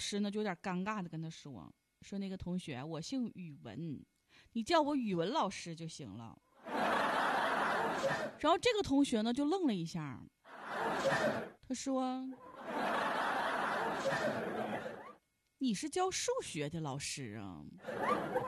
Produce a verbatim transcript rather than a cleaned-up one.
师呢就有点尴尬的跟他说说那个同学，我姓语文，你叫我语文老师就行了。然后这个同学呢就愣了一下，他说你是教数学的老师啊？